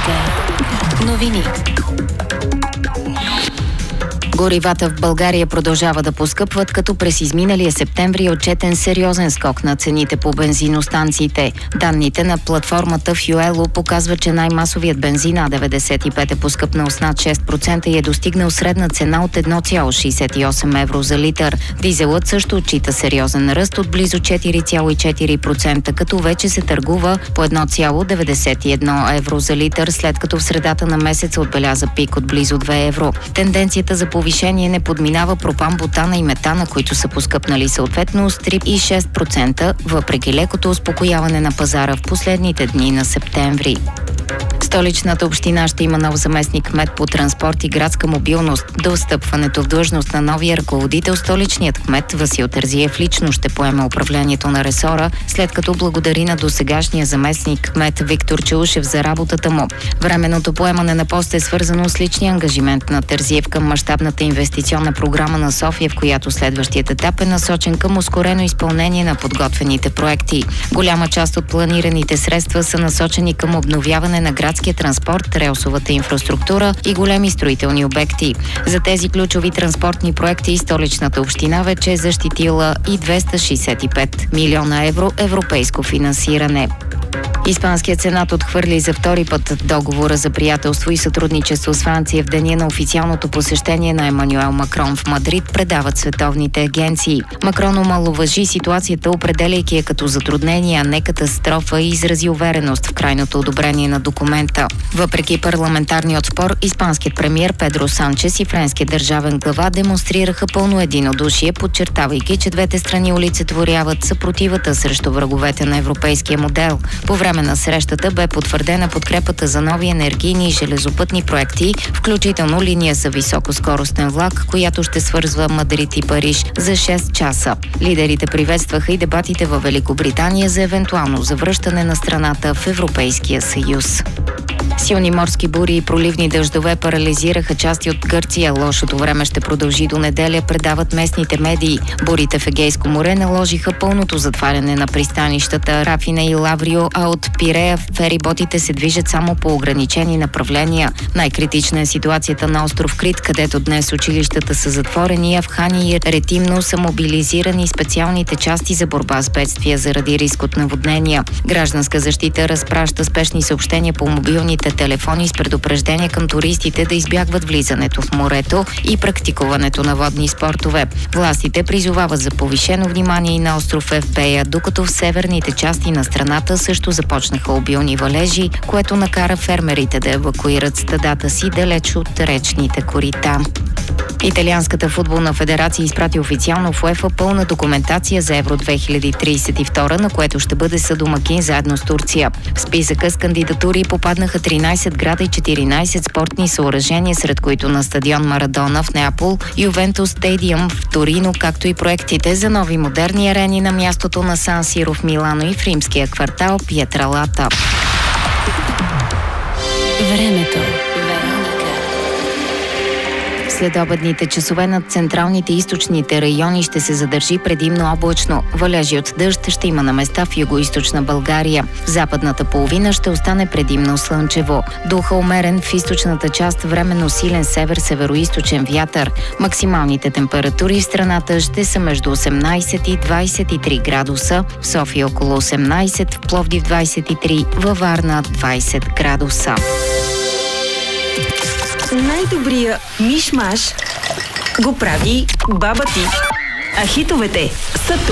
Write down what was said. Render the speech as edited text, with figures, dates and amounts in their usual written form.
Новини. Горивата в България продължава да поскъпват, като през изминалия септември е отчетен сериозен скок на цените по бензиностанциите. Данните на платформата Fuelo показват, че най-масовият бензин А95 е поскъпнал с над 6% и е достигнал средна цена от 1,68 евро за литър. Дизелът също отчита сериозен ръст от близо 4,4%, като вече се търгува по 1,91 евро за литър, след като в средата на месеца отбеляза пик от близо 2 евро. Тенденцията за повишение не подминава пропан, бутана и метана, които са поскъпнали съответно с 3 и 6%, въпреки лекото успокояване на пазара в последните дни на септември. Столичната община ще има нов заместник-кмет по транспорт и градска мобилност. До встъпването в длъжност на новия ръководител, столичният кмет Васил Терзиев лично ще поеме управлението на ресора, след като благодари на досегашния заместник-кмет Виктор Чаушев за работата му. Временното поемане на пост е свързано с личния ангажимент на Терзиев към мащабната инвестиционна програма на София, в която следващият етап е насочен към ускорено изпълнение на подготвените проекти. Голяма част от планираните средства са насочени към обновяване на градския транспорт, релсовата инфраструктура и големи строителни обекти. За тези ключови транспортни проекти столичната община вече е защитила и 265 милиона евро европейско финансиране. Испанският сенат отхвърли за втори път договора за приятелство и сътрудничество с Франция в деня на официалното посещение на Емануел Макрон в Мадрид, предават световните агенции. Макрон омаловажи ситуацията, определяйки я като затруднение, а не катастрофа, и изрази увереност в крайното одобрение на документа. Въпреки парламентарният спор, испанският премиер Педро Санчес и френският държавен глава демонстрираха пълно единодушие, подчертавайки, че двете страни олицетворяват съпротивата срещу враговете на европейския модел. По време на срещата бе потвърдена подкрепата за нови енергийни и железопътни проекти, включително линия за високоскоростен влак, която ще свързва Мадрид и Париж за 6 часа. Лидерите приветстваха и дебатите във Великобритания за евентуално завръщане на страната в Европейския съюз. Силни морски бури и проливни дъждове парализираха части от Гърция. Лошото време ще продължи до неделя, предават местните медии. Бурите в Егейско море наложиха пълното затваряне на пристанищата Рафина и Лаврио, а от Пирея фериботите се движат само по ограничени направления. Най-критична е ситуацията на остров Крит, където днес училищата са затворени, а в Хани и Ретимно са мобилизирани специалните части за борба с бедствия заради риск от наводнения. Гражданска защита разпраща спешни съобщения по мобилните телефони с предупреждение към туристите да избягват влизането в морето и практикуването на водни спортове. Властите призовават за повишено внимание и на остров Евбея, докато в северните части на страната също започнаха обилни валежи, което накара фермерите да евакуират стадата си далеч от речните корита. Италианската футболна федерация изпрати официално в УЕФА пълна документация за Евро 2032, на което ще бъде съдомакин заедно с Турция. В списъка с кандидатури попаднаха 13 града и 14 спортни съоръжения, сред които на стадион Марадона в Неапол, Ювентус Стадиум в Торино, както и проектите за нови модерни арени на мястото на Сан Сиро в Милано и в римския квартал Пиетралата. Времето. Следобедните часове над централните и източните райони ще се задържи предимно облачно. Валежи от дъжд ще има на места в югоизточна България. В западната половина ще остане предимно слънчево. Духа умерен в източната част, временно силен север-североизточен вятър. Максималните температури в страната ще са между 18 и 23 градуса. В София около 18, в Пловдив 23, във Варна 20 градуса. Най-добрия миш-маш го прави баба ти. А хитовете са тук.